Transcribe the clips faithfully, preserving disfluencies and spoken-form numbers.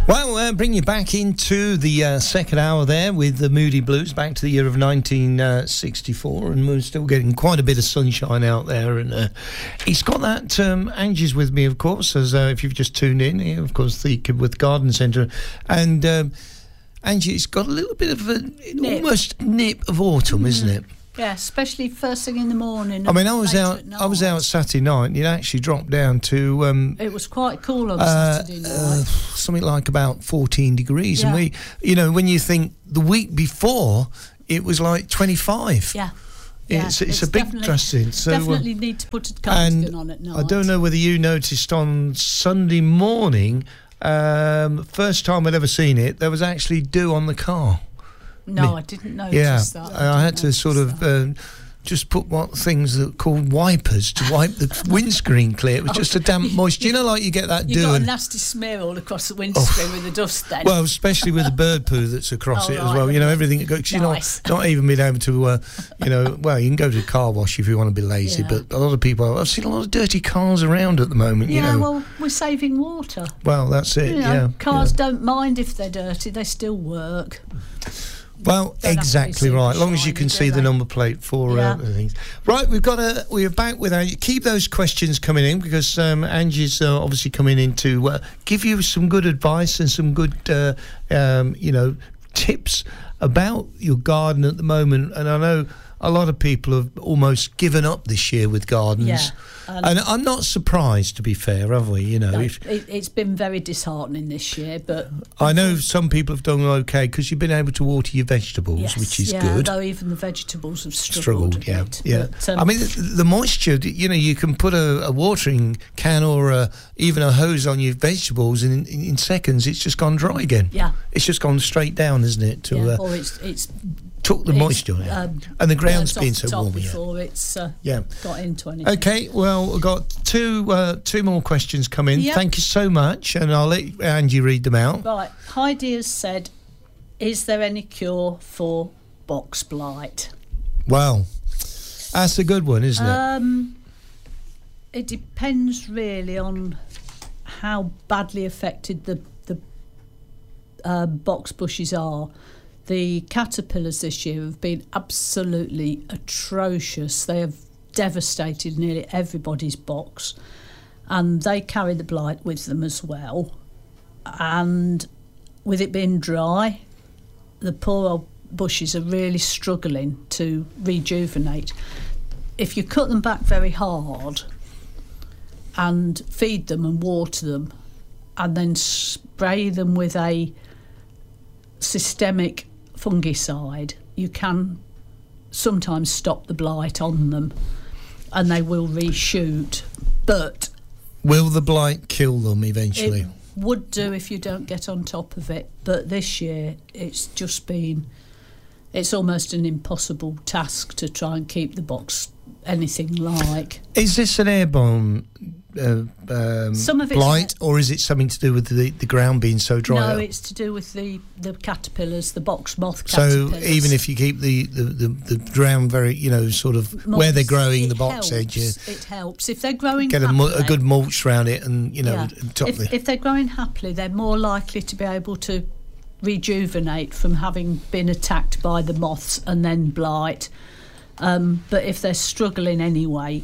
Well, uh, bring you back into the uh, second hour there with the Moody Blues, back to the year of nineteen sixty-four, and we're still getting quite a bit of sunshine out there. And uh, he's got that. Um, Angie's with me, of course, as uh, if you've just tuned in here, of course, the Kid with Garden Centre, and um, Angie, it's got a little bit of a nip. almost nip of autumn, mm-hmm. isn't it? Yeah, especially first thing in the morning. I mean, I was out. I was out Saturday night. And it actually dropped down to. Um, it was quite cool on uh, Saturday night. Uh, something like about fourteen degrees, yeah. and we, you know, when you think the week before it was like twenty-five. Yeah. It's, yeah, it's, it's a big dressing. So, definitely uh, need to put a cardigan on at night. I don't know whether you noticed on Sunday morning, um, first time I'd ever seen it, there was actually dew on the car. No, I didn't notice yeah, that. I, I had to sort of uh, just put what things that are called wipers to wipe the windscreen clear. It was oh, just a damp moisture. You know, like you get that you dew. You got and, a nasty smear all across the windscreen oh, with the dust then. Well, especially with the bird poo that's across oh, it right, as well. You know, everything that goes. You nice. know, not even being able to, uh, you know, well, you can go to the car wash if you want to be lazy, yeah. but a lot of people, I've seen a lot of dirty cars around at the moment, yeah, you know. well, we're saving water. Well, that's it, you know, yeah. Cars yeah. don't mind if they're dirty, they still work. Well, exactly right. As long as you can see the number plate for yeah. uh, things. Right, we've got a. We're back with Angie. Keep those questions coming in because um, Angie's uh, obviously coming in to uh, give you some good advice and some good, uh, um, you know, tips about your garden at the moment. And I know a lot of people have almost given up this year with gardens. Yeah. Um, and I'm not surprised, to be fair, have we? You know, no, if, it, it's been very disheartening this year, but I know some people have done okay because you've been able to water your vegetables, yes, which is yeah, good. Although even the vegetables have struggled. struggled yeah, bit, yeah. But, um, I mean, the, the moisture. You know, you can put a, a watering can or a, even a hose on your vegetables, and in, in seconds, it's just gone dry again. Yeah, it's just gone straight down, isn't it? To, yeah, uh, or it's it's. took the moisture yeah. um, and the ground's been so warm before yeah. it's uh, yeah. got into anything. Okay, well, we've got two uh, two more questions come in. Yep. Thank you so much, and I'll let Angie read them out. Right, Heidi has said, is there any cure for box blight? Well, that's a good one, isn't it? Um, it depends really on how badly affected the, the uh, box bushes are. The caterpillars this year have been absolutely atrocious. They have devastated nearly everybody's box, and they carry the blight with them as well. And with it being dry, the poor old bushes are really struggling to rejuvenate. If you cut them back very hard and feed them and water them and then spray them with a systemic fungicide, you can sometimes stop the blight on them and they will reshoot. But will the blight kill them eventually? It would do if you don't get on top of it, but this year it's just been it's almost an impossible task to try and keep the box anything like. Is this an airborne uh, um, Some of it's blight, or is it something to do with the, the ground being so dry? No, up? it's to do with the, the caterpillars, the box moth caterpillars. So even if you keep the, the, the, the ground very, you know, sort of Mulch, where they're growing, the box helps, edge, yeah, it helps. If they're growing get happily, a, a good mulch around it, and you know, yeah. top if, the... if they're growing happily, they're more likely to be able to rejuvenate from having been attacked by the moths and then blight. Um, but if they're struggling anyway,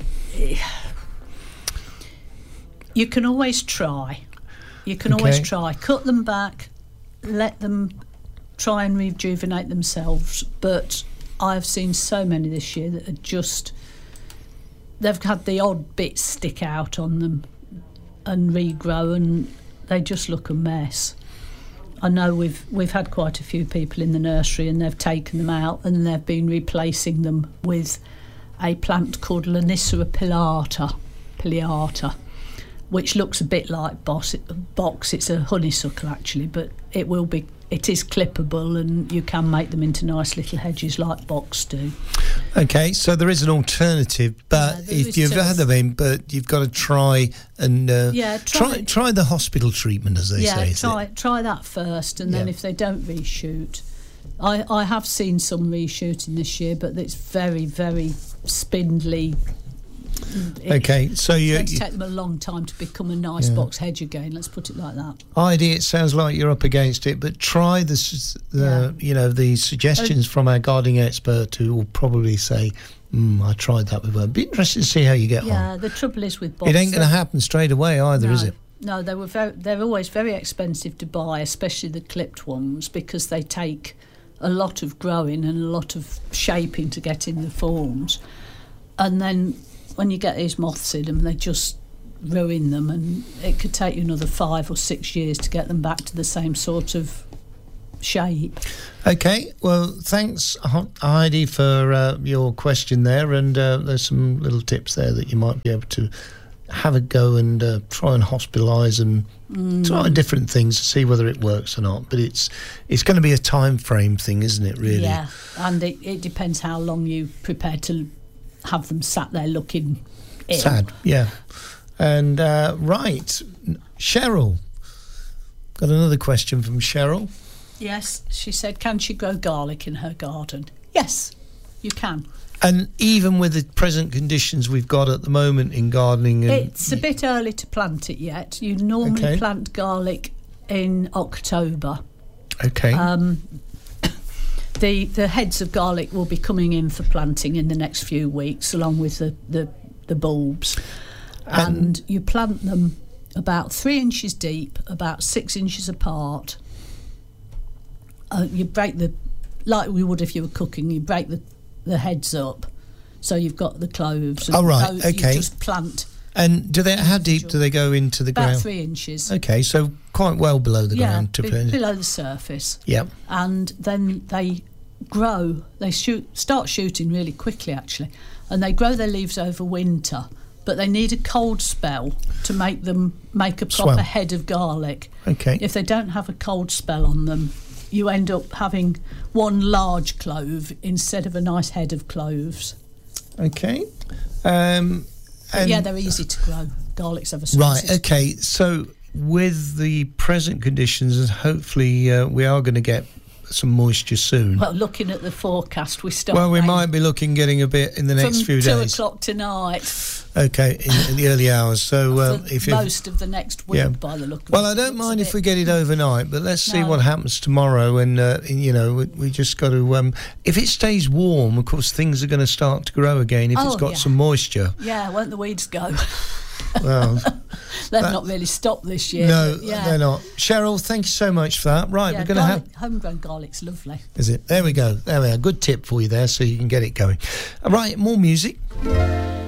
you can always try. You can okay. always try. Cut them back, let them try and rejuvenate themselves. But I've seen so many this year that are just... They've had the odd bits stick out on them and regrow, and they just look a mess. I know we've we've had quite a few people in the nursery and they've taken them out and they've been replacing them with a plant called Lonicera pileata, pileata, which looks a bit like box. box. It's a honeysuckle actually, but it will be. It is clippable and you can make them into nice little hedges like box do. Okay, so there is an alternative, but yeah, if you've had them in, but you've got to try and uh, yeah, try, try try the hospital treatment, as they yeah, say. Yeah, try try that first, and then yeah. if they don't reshoot, I I have seen some reshooting this year, but it's very very spindly, It, Okay, so you, it's going to you take them a long time to become a nice Yeah. box hedge again. Let's put it like that. Heidi, it sounds like you're up against it, but try the, s- the you know, the suggestions from our gardening expert who will probably say, mm, I tried that with her. Be interested to see how you get Yeah, on. the trouble is with box. It ain't going to happen straight away either, no, is it? No, they were very, they're always very expensive to buy, especially the clipped ones, because they take a lot of growing and a lot of shaping to get in the forms. And then when you get these moths in them, they just ruin them, and it could take you another five or six years to get them back to the same sort of shape. Okay, well, thanks, H- Heidi, for uh, your question there, and uh, there's some little tips there that you might be able to have a go and uh, try and hospitalise and Mm. try different things to see whether it works or not. But it's it's going to be a time frame thing, isn't it, really? Yeah, and it, it depends how long you prepare to have them sat there looking ill. Sad, yeah. And, uh, right, Cheryl. Got another question from Cheryl. Yes, she said, can she grow garlic in her garden? Yes, you can. And even with the present conditions we've got at the moment in gardening... and It's a bit early to plant it yet. You normally Okay. plant garlic in October. Okay. Um, the the heads of garlic will be coming in for planting in the next few weeks, along with the, the, the bulbs. And- And you plant them about three inches deep, about six inches apart. Uh, you break the, like we would if you were cooking, you break the, the heads up. So you've got the cloves. And Oh, right, those okay. You just plant And do they? How deep do they go into the about ground? three inches. Okay, so quite well below the yeah, ground to be- put. below the surface. Yeah. And then they grow. They shoot, start shooting really quickly, actually, and they grow their leaves over winter. But they need a cold spell to make them make a proper Swell. head of garlic. Okay. If they don't have a cold spell on them, you end up having one large clove instead of a nice head of cloves. Okay. Um, But and yeah, they're easy to grow. Garlic's ever so right. easy. Okay. So with the present conditions, and hopefully uh, we are going to get some moisture soon. Well, looking at the forecast, we start. Well, we might be looking getting a bit in the next from few two days. o'clock tonight. Okay, in, in the early hours. So uh, for if you most of the next week, yeah. by the look of Well, it. I don't Looks a mind if bit- we get it overnight, but let's see No. what happens tomorrow. And uh, you know, we, we just got to. Um, if it stays warm, of course, things are going to start to grow again. If it's Oh, got yeah. some moisture, Yeah, won't the weeds go? well, They've That- not really stopped this year. no, but yeah. they're not. Cheryl, thank you so much for that. Right, Yeah, we're going to have. garlic, homegrown garlic's lovely. Is it? There we go. There we are. Good tip for you there, so you can get it going. All right, more music.